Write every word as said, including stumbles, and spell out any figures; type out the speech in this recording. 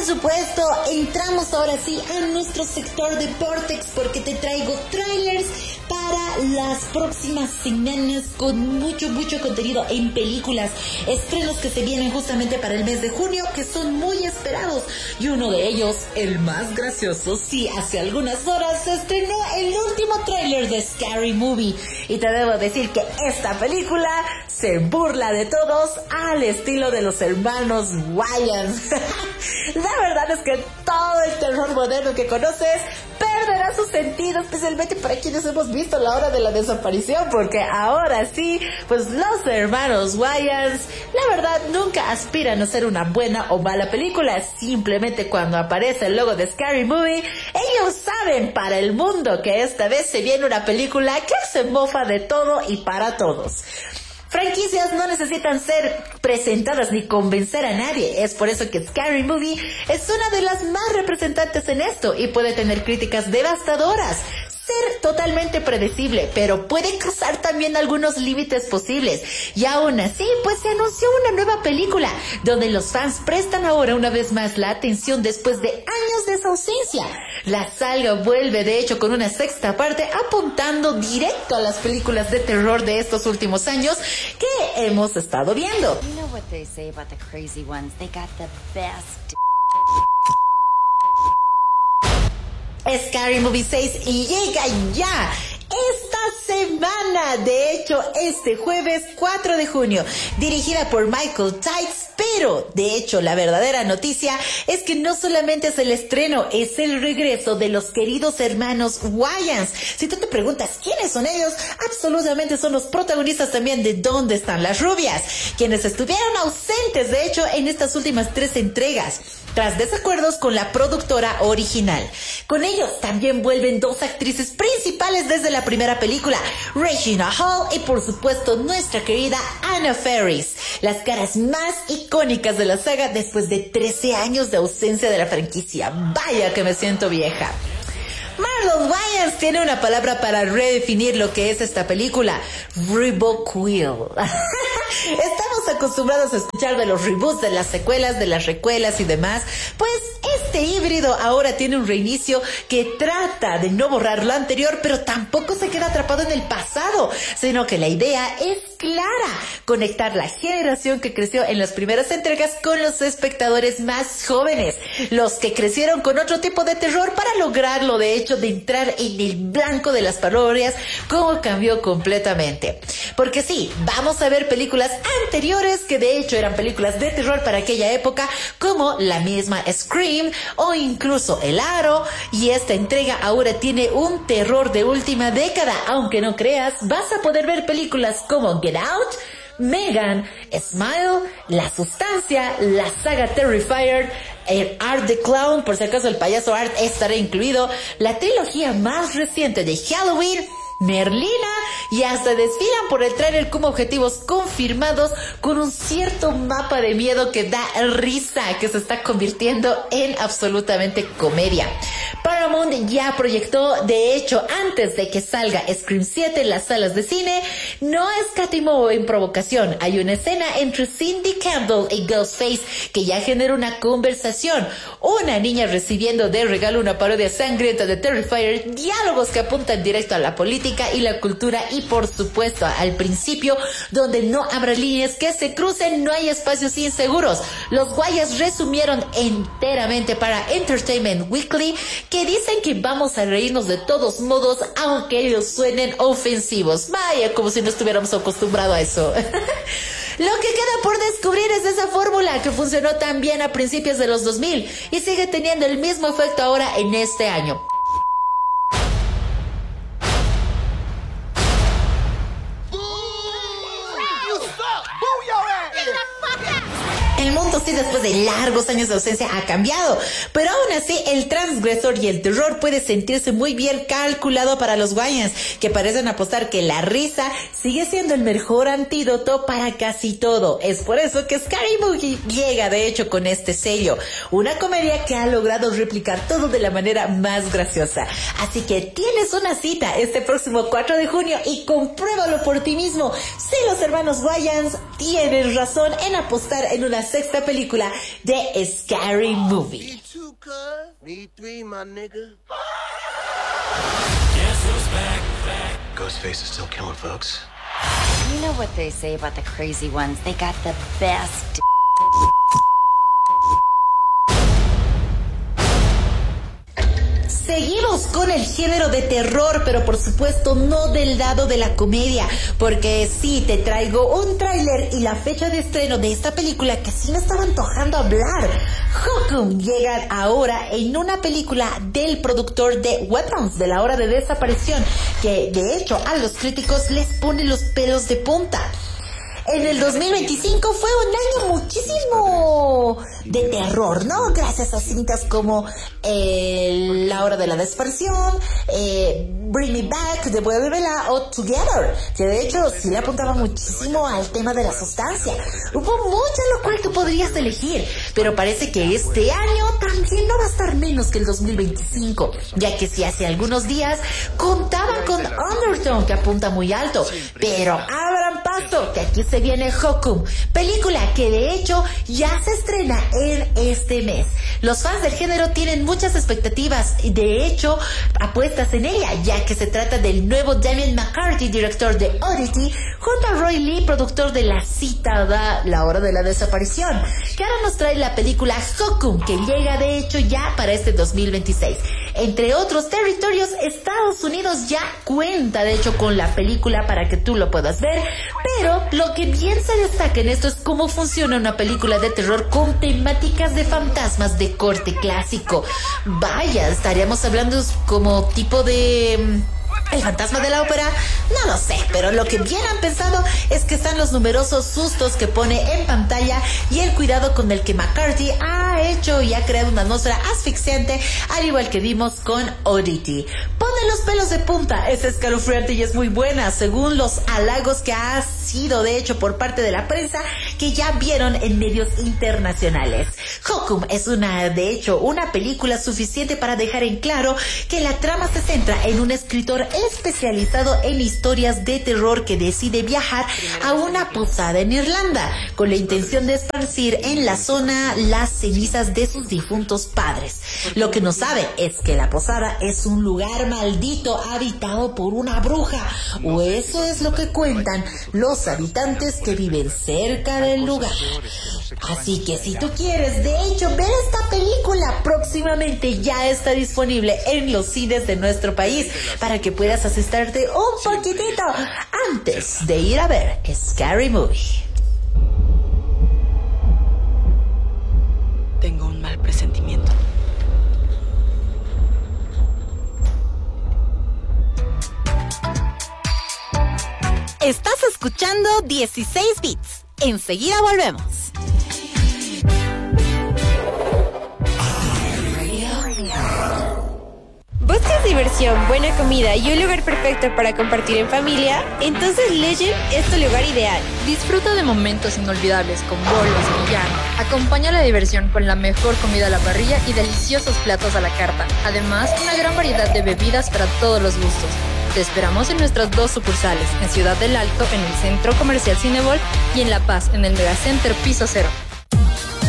por supuesto, entramos ahora sí a nuestro sector de Vortex porque te traigo trailers para las próximas semanas con mucho, mucho contenido en películas. Estrenos que se vienen justamente para el mes de junio que son muy esperados. Y uno de ellos, el más gracioso, sí, hace algunas horas se estrenó el último trailer de Scary Movie. Y te debo decir que esta película se burla de todos al estilo de los hermanos Wayans. La verdad es que todo el terror moderno que conoces perderá su sentido, especialmente para quienes hemos visto La Hora de la Desaparición, porque ahora sí, pues los hermanos Wayans, la verdad, nunca aspiran a ser una buena o mala película. Simplemente cuando aparece el logo de Scary Movie, ellos saben para el mundo que esta vez se viene una película que se mofa de todo y para todos. Franquicias no necesitan ser presentadas ni convencer a nadie. Es por eso que Scary Movie es una de las más representantes en esto y puede tener críticas devastadoras. Ser totalmente predecible, pero puede cruzar también algunos límites posibles. Y aún así, pues se anunció una nueva película, donde los fans prestan ahora una vez más la atención después de años de su ausencia. La saga vuelve de hecho con una sexta parte apuntando directo a las películas de terror de estos últimos años que hemos estado viendo. You know what they say about the crazy ones? They got the best. Scary Movie seis y llega ya esta semana, de hecho este jueves cuatro de junio, dirigida por Michael Tice. Pero, de hecho, la verdadera noticia es que no solamente es el estreno, es el regreso de los queridos hermanos Wayans. Si tú te preguntas quiénes son ellos, absolutamente son los protagonistas también de ¿Dónde están las rubias?, quienes estuvieron ausentes, de hecho, en estas últimas tres entregas, tras desacuerdos con la productora original. Con ellos también vuelven dos actrices principales desde la primera película, Regina Hall y por supuesto nuestra querida Anna Faris, las caras más icónicas de la saga después de trece años de ausencia de la franquicia. Vaya que me siento vieja. Marlon Wayans tiene una palabra para redefinir lo que es esta película: rebootquill. Estamos acostumbrados a escuchar de los reboots, de las secuelas, de las recuelas y demás. Pues este híbrido ahora tiene un reinicio que trata de no borrar lo anterior, pero tampoco se queda atrapado en el pasado, sino que la idea es clara: conectar la generación que creció en las primeras entregas con los espectadores más jóvenes, los que crecieron con otro tipo de terror, para lograrlo de hecho de entrar en el blanco de las parodias, como cambió completamente. Porque sí, vamos a ver películas anteriores que de hecho eran películas de terror para aquella época, como la misma Scream o incluso El Aro, y esta entrega ahora tiene un terror de última década. Aunque no creas, vas a poder ver películas como Get Out, Megan, Smile, La Sustancia, la saga Terrifier, el Art the Clown, por si acaso el payaso Art estará incluido, la trilogía más reciente de Halloween, Merlina, y hasta desfilan por el trailer como objetivos confirmados con un cierto mapa de miedo que da risa, que se está convirtiendo en absolutamente comedia. Paramount ya proyectó, de hecho, antes de que salga Scream siete en las salas de cine, no escatimó en provocación. Hay una escena entre Cindy Campbell y Ghostface que ya genera una conversación. Una niña recibiendo de regalo una parodia sangrienta de Terrifier, diálogos que apuntan directo a la política y la cultura y por supuesto al principio, donde no habrá líneas que se crucen, no hay espacios inseguros. Los Wayans resumieron enteramente para Entertainment Weekly que dicen que vamos a reírnos de todos modos, aunque ellos suenen ofensivos. Vaya, como si no estuviéramos acostumbrados a eso. Lo que queda por descubrir es esa fórmula que funcionó tan bien a principios de los dos mil y sigue teniendo el mismo efecto ahora en este año. El mundo sí, después de largos años de ausencia, ha cambiado, pero aún así el transgresor y el terror puede sentirse muy bien calculado para los Wayans, que parecen apostar que la risa sigue siendo el mejor antídoto para casi todo. Es por eso que Scary Movie llega de hecho con este sello, una comedia que ha logrado replicar todo de la manera más graciosa. Así que tienes una cita este próximo cuatro de junio y compruébalo por ti mismo. Si los hermanos Wayans tienen razón en apostar en una sexta nueva película de Scary Movie. Ghostface is still killing folks. You know what they say about the crazy ones. They got the best. Seguimos con el género de terror, pero por supuesto no del lado de la comedia, porque sí, te traigo un tráiler y la fecha de estreno de esta película que sí me estaba antojando hablar. Hokum llega ahora en una película del productor de Weapons, de La Hora de Desaparición, que de hecho a los críticos les pone los pelos de punta. En el dos mil veinticinco fue un año muchísimo de terror, ¿no? Gracias a cintas como eh, La Hora de la Desaparición, eh, Bring Me Back, Devuélvela o Together, que de hecho sí le apuntaba muchísimo al tema de la sustancia. Hubo mucha locura que podrías elegir, pero parece que este año también no va a estar menos que el dos mil veinticinco, ya que si hace algunos días contaban con Undertone, que apunta muy alto, pero abran paso, que aquí se viene Hokum, película que de hecho ya se estrena en este mes. Los fans del género tienen muchas expectativas y de hecho apuestas en ella, ya que se trata del nuevo Damien McCarthy, director de Oddity, junto a Roy Lee, productor de la citada La Hora de la Desaparición, que ahora nos trae la película Hokum, que llega de hecho ya para este dos mil veintiséis. Entre otros territorios, Estados Unidos ya cuenta de hecho con la película para que tú lo puedas ver, pero lo que bien se destaca en esto es cómo funciona una película de terror con temáticas de fantasmas de corte clásico. Vaya, estaríamos hablando como tipo de... ¿El fantasma de la ópera? No lo sé, pero lo que bien han pensado es que están los numerosos sustos que pone en pantalla y el cuidado con el que McCarthy ha hecho y ha creado una atmósfera asfixiante, al igual que vimos con Oddity. Pone los pelos de punta, es escalofriante y es muy buena, según los halagos que ha sido de hecho por parte de la prensa que ya vieron en medios internacionales. Hokum es una, de hecho, una película suficiente para dejar en claro que la trama se centra en un escritor especializado en historias de terror que decide viajar a una posada en Irlanda con la intención de esparcir en la zona las cenizas de sus difuntos padres. Lo que no sabe es que la posada es un lugar maldito habitado por una bruja, o eso es lo que cuentan los habitantes que viven cerca del lugar. Así que si tú quieres de hecho ver esta película, próximamente ya está disponible en los cines de nuestro país para que puedas asustarte un poquitito antes de ir a ver Scary Movie. Tengo un mal presentimiento. Estás escuchando dieciséis bits. Enseguida volvemos. ¿Buscas diversión, buena comida y un lugar perfecto para compartir en familia? Entonces Legend es tu lugar ideal. Disfruta de momentos inolvidables con bolos, billar. Acompaña la diversión con la mejor comida a la parrilla y deliciosos platos a la carta. Además, una gran variedad de bebidas para todos los gustos. Te esperamos en nuestras dos sucursales, en Ciudad del Alto, en el Centro Comercial Cinebol, y en La Paz, en el Megacenter Piso Cero.